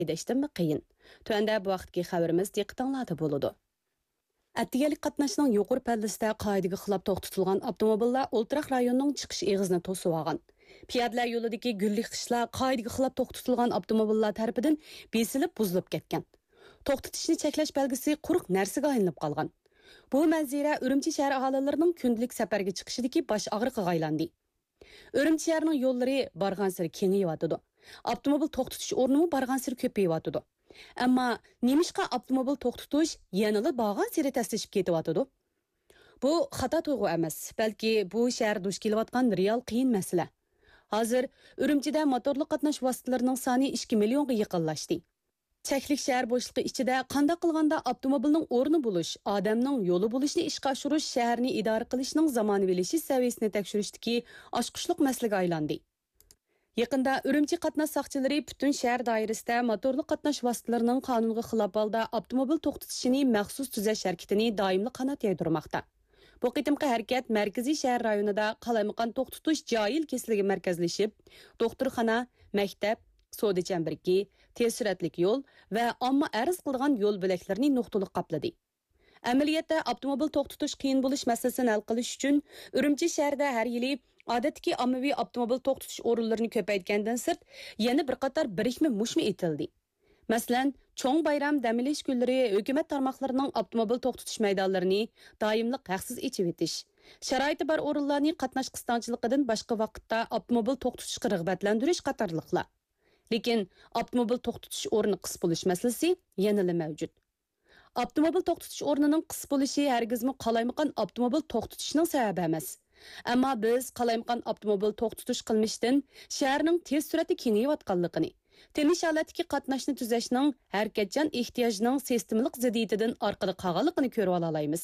edishdanmi qiyin. Tuanda bu vaqtki xabarimiz diqqatinglarda bo'ladi. Attigalik qatnashning yuqori pallasida qoidaga xilof to'xtatilgan avtomobillar O'ltiraq rayonining chiqish eg'izini to'sib olgan. Piyodalar yo'lidagi gullik qishlar qoidaga xilof to'xtatilgan avtomobillar tarafidan besilib buzilib ketgan. To'xtatishni cheklash belgisi quruq narsaga aylanib qolgan. Bu manzara Urumchi shahar aholilarining kundalik safarga chiqishidagi bosh og'riqiga aylandi. Urumchi shahrining yo'llari borgan sari kengayotdi. Avtomobil to'xtatish o'rnimi borgan sari ko'payotdi. Ammo nemishqa avtomobil to'xtatish yanada borgan sari tashlashib ketyotdi. Bu xato tuyg'u emas, balki bu shahar duch kelayotgan real qiyin masala. Hozir Urumchida motorli qatnash vositalarining soni 2 millionga yaqinlashdi. Cheklik shahar bo'shliqi ichida qanday qilganda avtomobilning o'rni bo'lish, odamning yo'li bo'lishni ishga oshirish shaharni idora qilishning zamonaviylashish saviyasini tekshirishdagi oshqushliq masalaga aylandi. Yaqinda Urumchi qatnash soqchilari butun shahar doirasida motorli qatnash vositalarining qonunga xilof holda avtomobil to'xtatishini maxsus tuzash harakatini doimli qanot yaydirmoqda. Bu qitimqi harakat markaziy shahar rayonida qalaymaqon to'xtatish joyil kesiligi markazlashib, doktorxona, maktab, savdo chambarki, tez suratlik yo'l va omma arz qilgan yo'l bo'laklarini nuqtaliq qapladi. Amaliyotda avtomobil to'xtatish qiyin bo'lish masalasini hal qilish uchun Urumchi shahrida har yili odatdagi ommaviy avtomobil to'xtatish o'rinlarini ko'paytgandan sirt yana bir qator birikma mushmi etildi. Masalan, cho'ng bayram dam olish kunlari hukumat tarmoqlarining avtomobil to'xtatish maydonlarini doimli haqsiz ichib etish, sharoiti bor o'rinlarni qatnash qistonchiligidan boshqa vaqtda avtomobil to'xtatishga rag'batlantirish qatorliqlar. Lekin avtomobil to'xtatish o'rni qis bo'lish masalasi yana mavjud. Avtomobil to'xtatish o'rnining qis bo'lishi hargizmi qalaymaqon avtomobil to'xtatishning sababi emas. Ammo biz qalaymaqon avtomobil to'xtatish qilmishdan shaharning tez surati kengayotganligini, tinish holatdagi qatnashni tuzashning harakatchan ehtiyojining sistemalik ziddiyatidan orqada qolganligini ko'rib olamiz.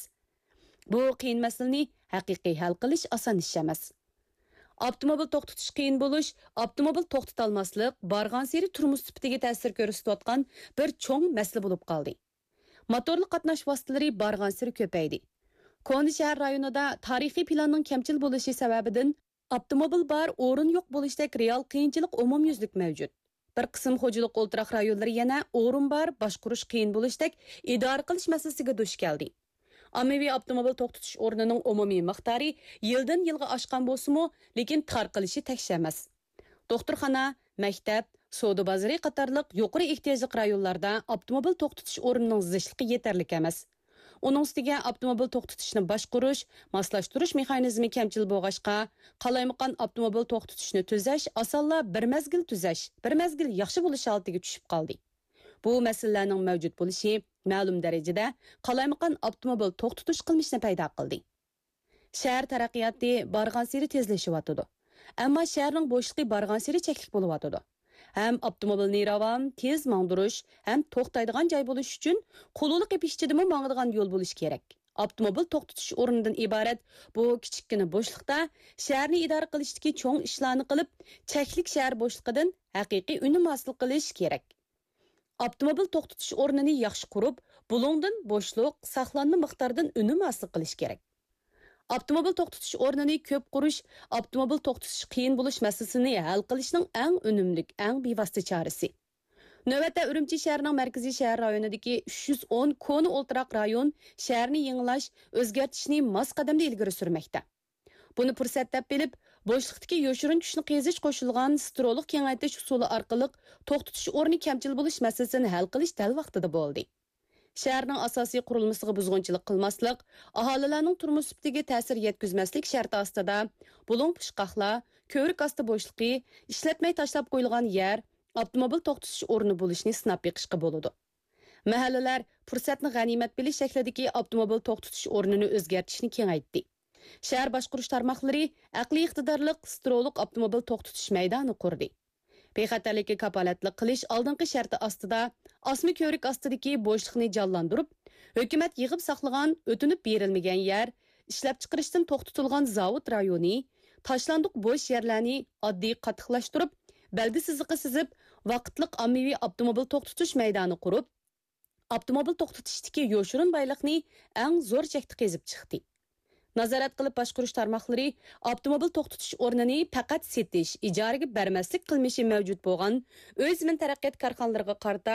Bu qiyin masalani haqiqiy hal qilish oson ish emas. Avtomobil to'xtatish qiyin bo'lish, avtomobil to'xtatolmaslik borgan sari turmush sifatiga ta'sir ko'rsatayotgan bir cho'ng masala bo'lib qoldi. Motorli qatnash vositalari borgan sari ko'paydi. Ko'ni shahar rayonida tarixiy planning kamchil bo'lishi sababidan avtomobil bor, o'rin yo'q bo'lishdek real qiyinchilik umumyuzlik mavjud. Bir qism xo'jalik o'ltiraq rayonlari yana o'rin bor, boshqarish qiyin bo'lishdek idora qilish masalasiga duch keldi. Ommaviy avtomobil to'xtatish o'rnining umumiy miqdori yildan yilga oshgan bo'lsa-mu, lekin tarqalishi teksh emas. Doktorxona, maktab, savdo bozori qatorliq yuqori ehtiyojli rayonlarda avtomobil to'xtatish o'rnining zichligi yetarli emas. Uning ustiga avtomobil to'xtatishni boshqarish, moslashtirish mexanizmi kamchil bo'lg'achqa, qalaymaqon avtomobil to'xtatishni tuzash osonla bir mazgil tuzash, bir mazgil yaxshi bo'lish holatiga tushib qoldi. Bu masalalarning mavjud bo'lishi ma'lum darajada qalaymaqon avtomobil to'xtatish qilmishni paydo qildi. Shahar taraqqiyoti borgan sari tezlashyapti. Ammo shaharning bo'shliqi borgan sari cheklik bo'lyapti. Hem avtomobilni ravam, tez mangdirish, hem to'xtaydigan joy bo'lish uchun qo'lliq epishchidimi mangadigan yo'l bo'lish kerak. Avtomobil to'xtatish o'rnidan iborat bu kichikkina bo'shliqda shaharni idora qilishdagi cho'ng ishlarni qilib, cheklik shahar bo'shliqidan haqiqiy unum hosil qilish kerak. Avtomobil to'xtatish o'rnini yaxshi qurib, bulungdan bo'shliq, saqlanma miqdordan unum hosil qilish kerak. Avtomobil to'xtatish o'rnini ko'p qurish, avtomobil to'xtatish qiyin bo'lish masalasini hal qilishning eng unumlik, eng bevosita chorasi. Navbatda Urumchi shahrining markaziy shahar rayonidagi 310 koni o'ltiraq rayon shaharni yangilash, o'zgartishni mos qadamda ilgari surmoqda. Buni fursat deb bilib, bo'shliqdagi yoshirin kuchni qizish qo'shilgan strolliq kengaytirish usuli orqali to'xtatish o'rni kamchil bo'lish masalasini hal qilish dal vaqtida bo'ldi. Shaharning asosiy qurilmasiga buzg'unchilik qilmaslik, aholilarning turmush sifatiga ta'sir yetkazmaslik sharti ostida bulung pushqoqlar, ko'rik osti bo'shliqi, ishlatmay tashlab qo'yilgan yer, avtomobil to'xtatish o'rni bo'lishni sinab beqishga bo'ladi. Mahallalar fursatni g'animat bilish shaklidagi avtomobil to'xtatish o'rnini o'zgartishni kengaytdi. Shahar boshqarish tarmoqlari aqliy iqtidorliq strolliq avtomobil to'xtatish maydoni qurdi. Bexatarlikka kapolatlik qilish oldingi sharti ostida osmi ko'rik ostidagi bo'shliqni jonlantirib, hukumat yig'ib saqlagan o'tinib berilmagan yer, ishlab chiqarishdan to'xtatilgan zavod rayoni, tashlandiq bo'sh yerlarni oddiy qattiqlashtirib, belgi siziqi sizib, vaqtliq ommaviy avtomobil to'xtatish maydoni qurib, avtomobil to'xtatishdagi yoshirin boyliqni eng zo'r chekda qezib chiqdi. Nazorat qilib boshqarish tarmoqlari avtomobil to'xtatish o'rnini faqat setish, ijaraga bermaslik qilmishi mavjud bo'lgan o'z min taraqqiyot korxonalariga qarata